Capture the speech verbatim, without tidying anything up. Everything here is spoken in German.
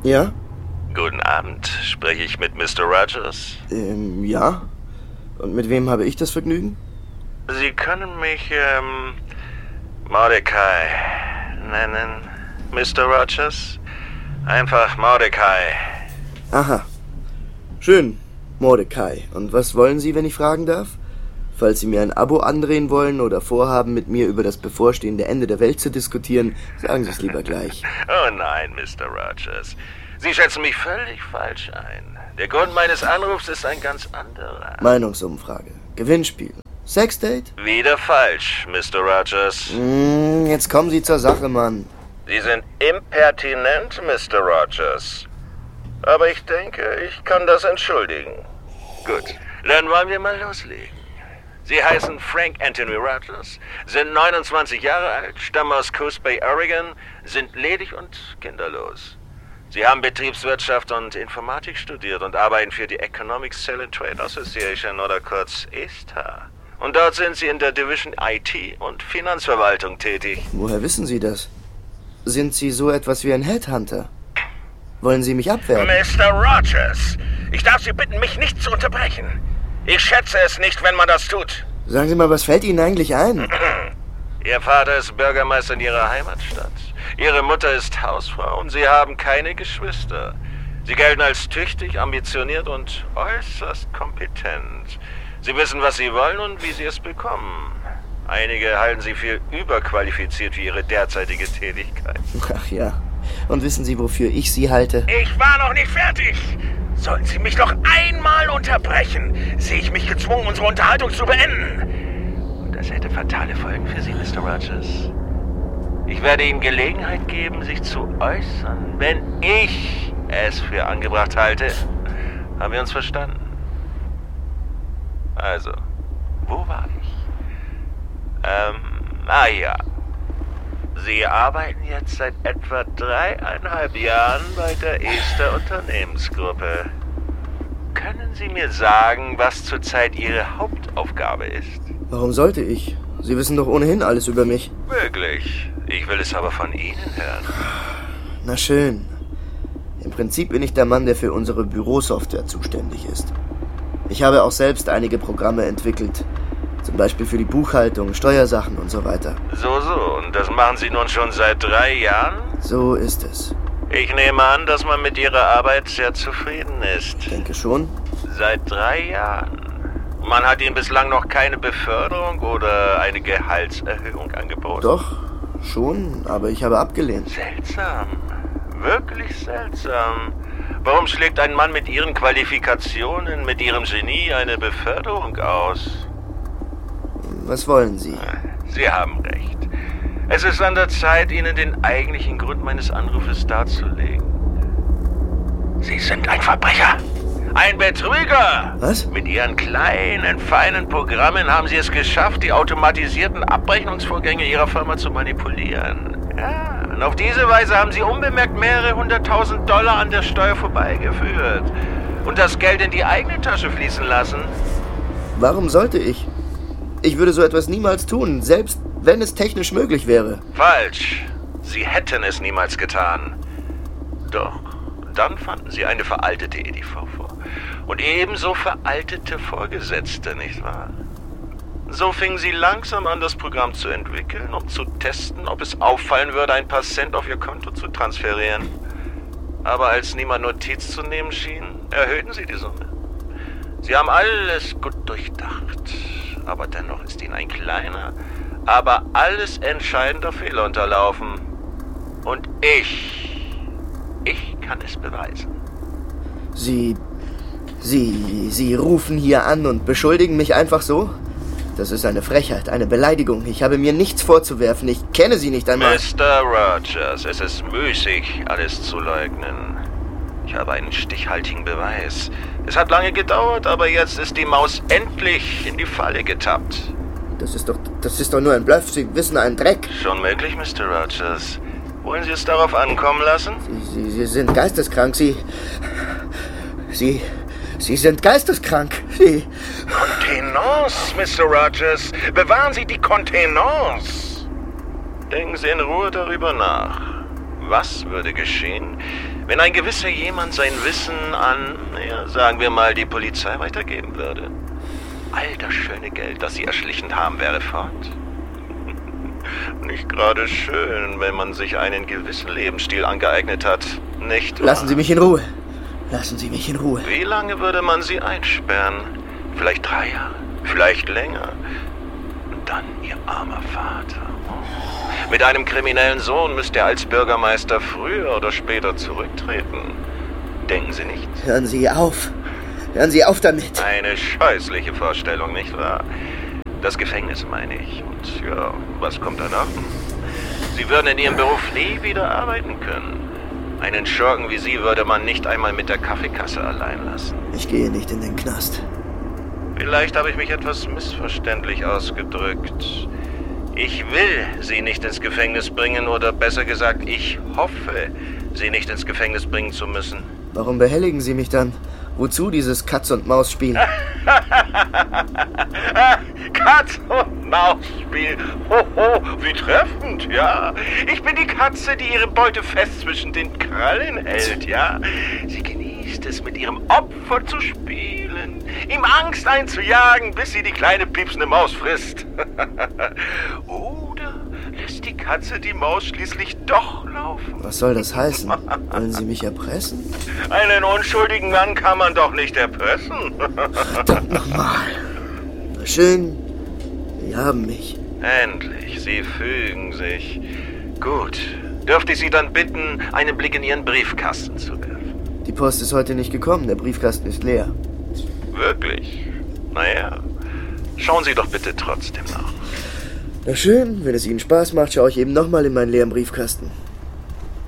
Ja? Guten Abend. Spreche ich mit Mister Rogers? Ähm, ja. Und mit wem habe ich das Vergnügen? Sie können mich, ähm, Mordecai nennen, Mister Rogers. Einfach Mordecai. Aha. Schön, Mordecai. Und was wollen Sie, wenn ich fragen darf? Falls Sie mir ein Abo andrehen wollen oder vorhaben, mit mir über das bevorstehende Ende der Welt zu diskutieren, sagen Sie es lieber gleich. Oh nein, Mister Rogers. Sie schätzen mich völlig falsch ein. Der Grund meines Anrufs ist ein ganz anderer. Meinungsumfrage. Gewinnspiel. Sexdate? Wieder falsch, Mister Rogers. Mm, jetzt kommen Sie zur Sache, Mann. Sie sind impertinent, Mister Rogers. Aber ich denke, ich kann das entschuldigen. Gut, dann wollen wir mal loslegen. Sie heißen Frank Anthony Rogers, sind neunundzwanzig Jahre alt, stammen aus Coast Bay, Oregon, sind ledig und kinderlos. Sie haben Betriebswirtschaft und Informatik studiert und arbeiten für die Economic Sale and Trade Association oder kurz E S T A. Und dort sind Sie in der Division I T und Finanzverwaltung tätig. Woher wissen Sie das? Sind Sie so etwas wie ein Headhunter? Wollen Sie mich abwerben? Mister Rogers, ich darf Sie bitten, mich nicht zu unterbrechen. Ich schätze es nicht, wenn man das tut. Sagen Sie mal, was fällt Ihnen eigentlich ein? Ihr Vater ist Bürgermeister in Ihrer Heimatstadt. Ihre Mutter ist Hausfrau und Sie haben keine Geschwister. Sie gelten als tüchtig, ambitioniert und äußerst kompetent. Sie wissen, was Sie wollen und wie Sie es bekommen. Einige halten Sie für überqualifiziert für Ihre derzeitige Tätigkeit. Ach ja. Und wissen Sie, wofür ich Sie halte? Ich war noch nicht fertig. Sollten Sie mich noch einmal unterbrechen, sehe ich mich gezwungen, unsere Unterhaltung zu beenden. Und das hätte fatale Folgen für Sie, Mister Rogers. Ich werde Ihnen Gelegenheit geben, sich zu äußern, wenn ich es für angebracht halte. Haben wir uns verstanden? Also, wo war ich? Ähm, ah ja. Sie arbeiten jetzt seit etwa dreieinhalb Jahren bei der Ester Unternehmensgruppe. Können Sie mir sagen, was zurzeit Ihre Hauptaufgabe ist? Warum sollte ich? Sie wissen doch ohnehin alles über mich. Wirklich? Ich will es aber von Ihnen hören. Na schön. Im Prinzip bin ich der Mann, der für unsere Bürosoftware zuständig ist. Ich habe auch selbst einige Programme entwickelt. Zum Beispiel für die Buchhaltung, Steuersachen und so weiter. So, so. Und das machen Sie nun schon seit drei Jahren? So ist es. Ich nehme an, dass man mit Ihrer Arbeit sehr zufrieden ist. Ich denke schon. Seit drei Jahren. Man hat Ihnen bislang noch keine Beförderung oder eine Gehaltserhöhung angeboten? Doch, schon, aber ich habe abgelehnt. Seltsam. Wirklich seltsam. Warum schlägt ein Mann mit Ihren Qualifikationen, mit Ihrem Genie eine Beförderung aus? Was wollen Sie? Sie haben recht. Es ist an der Zeit, Ihnen den eigentlichen Grund meines Anrufes darzulegen. Sie sind ein Verbrecher. Ein Betrüger! Was? Mit Ihren kleinen, feinen Programmen haben Sie es geschafft, die automatisierten Abrechnungsvorgänge Ihrer Firma zu manipulieren. Ja, und auf diese Weise haben Sie unbemerkt mehrere hunderttausend Dollar an der Steuer vorbeigeführt und das Geld in die eigene Tasche fließen lassen. Warum sollte ich? Ich würde so etwas niemals tun, selbst wenn es technisch möglich wäre. Falsch. Sie hätten es niemals getan. Doch, dann fanden Sie eine veraltete E D V vor. Und ebenso veraltete Vorgesetzte, nicht wahr? So fingen Sie langsam an, das Programm zu entwickeln, um zu testen, ob es auffallen würde, ein paar Cent auf Ihr Konto zu transferieren. Aber als niemand Notiz zu nehmen schien, erhöhten Sie die Summe. Sie haben alles gut durchdacht. Aber dennoch ist Ihnen ein kleiner, aber alles entscheidender Fehler unterlaufen. Und ich, ich kann es beweisen. Sie, Sie, Sie rufen hier an und beschuldigen mich einfach so? Das ist eine Frechheit, eine Beleidigung. Ich habe mir nichts vorzuwerfen. Ich kenne Sie nicht einmal. Mister Rogers, es ist müßig, alles zu leugnen. Ich habe einen stichhaltigen Beweis. Es hat lange gedauert, aber jetzt ist die Maus endlich in die Falle getappt. Das ist doch, das ist doch nur ein Bluff. Sie wissen einen Dreck. Schon möglich, Mister Rogers. Wollen Sie es darauf ankommen lassen? Sie, Sie, Sie sind geisteskrank. Sie, Sie, Sie sind geisteskrank. Sie... Kontenance, Mister Rogers. Bewahren Sie die Kontenance. Denken Sie in Ruhe darüber nach. Was würde geschehen, wenn ein gewisser jemand sein Wissen an, ja, sagen wir mal, die Polizei weitergeben würde? All das schöne Geld, das sie erschlichen haben, wäre fort. Nicht gerade schön, wenn man sich einen gewissen Lebensstil angeeignet hat, nicht wahr? Lassen Sie mich in Ruhe. Lassen Sie mich in Ruhe. Wie lange würde man sie einsperren? Vielleicht drei Jahre, vielleicht länger. Und dann Ihr armer Vater. Oh. Mit einem kriminellen Sohn müsste er als Bürgermeister früher oder später zurücktreten. Denken Sie nicht? Hören Sie auf. Hören Sie auf damit. Eine scheußliche Vorstellung, nicht wahr? Das Gefängnis, meine ich. Und ja, was kommt danach? Sie würden in Ihrem Beruf nie wieder arbeiten können. Einen Schurken wie Sie würde man nicht einmal mit der Kaffeekasse allein lassen. Ich gehe nicht in den Knast. Vielleicht habe ich mich etwas missverständlich ausgedrückt. Ich will Sie nicht ins Gefängnis bringen, oder besser gesagt, ich hoffe, Sie nicht ins Gefängnis bringen zu müssen. Warum behelligen Sie mich dann? Wozu dieses Katz-und-Maus-Spiel? Katz-und-Maus-Spiel. Hoho, wie treffend, ja. Ich bin die Katze, die ihre Beute fest zwischen den Krallen hält, ja. Sie genießt es, mit ihrem Opfer zu spielen, ihm Angst einzujagen, bis sie die kleine piepsende Maus frisst. Oder lässt die Katze die Maus schließlich doch laufen? Was soll das heißen? Wollen Sie mich erpressen? Einen unschuldigen Mann kann man doch nicht erpressen. Verdammt nochmal. Na schön, Sie haben mich. Endlich, Sie fügen sich. Gut, dürfte ich Sie dann bitten, einen Blick in Ihren Briefkasten zu werfen? Die Post ist heute nicht gekommen, der Briefkasten ist leer. Wirklich? Naja, schauen Sie doch bitte trotzdem nach. Na schön, wenn es Ihnen Spaß macht, schaue ich eben nochmal in meinen leeren Briefkasten.